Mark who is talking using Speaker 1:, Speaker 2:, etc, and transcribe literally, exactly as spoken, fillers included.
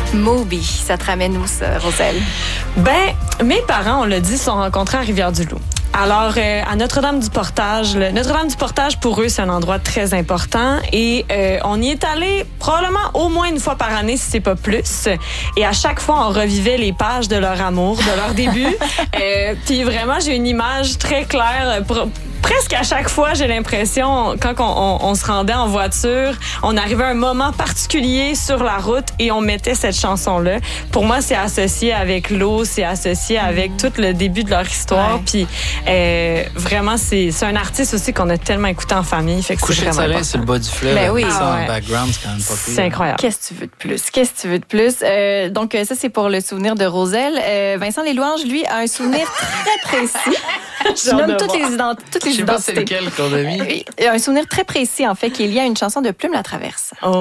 Speaker 1: Moby, ça te ramène où, ça, Roselle?
Speaker 2: Ben, mes parents, on l'a dit, se sont rencontrés à Rivière-du-Loup. Alors, euh, à Notre-Dame-du-Portage, le Notre-Dame-du-Portage, pour eux, c'est un endroit très important. Et euh, on y est allé probablement au moins une fois par année, si c'est pas plus. Et à chaque fois, on revivait les pages de leur amour, de leur début. euh, Puis vraiment, j'ai une image très claire. Pour, presque à chaque fois, j'ai l'impression, quand on, on, on se rendait en voiture, on arrivait à un moment particulier sur la route et on mettait cette chanson-là. Pour moi, c'est associé avec l'eau, c'est associé avec tout le début de leur histoire. Ouais. Puis euh, vraiment, c'est, c'est un artiste aussi qu'on a tellement écouté en famille. Fait que
Speaker 3: Coucher
Speaker 2: c'est
Speaker 3: de
Speaker 2: vraiment
Speaker 3: soleil sur le bas du fleuve.
Speaker 1: Ben oui.
Speaker 3: Ça
Speaker 2: Ah
Speaker 3: en
Speaker 2: ouais.
Speaker 3: background, c'est quand même pas pire.
Speaker 2: C'est incroyable.
Speaker 1: Qu'est-ce que tu veux de plus? Qu'est-ce que tu veux de plus? Euh, donc, ça, c'est pour le souvenir de Roselle. Euh, Vincent Leslouanges, lui, a un souvenir très précis. Je nomme toutes les, ident- toutes les
Speaker 3: Je sais pas c'est
Speaker 1: identités.
Speaker 3: lequel qu'on a mis.
Speaker 1: Il a un souvenir très précis, en fait, qui est lié à une chanson de Plume la Traverse.
Speaker 2: Oh.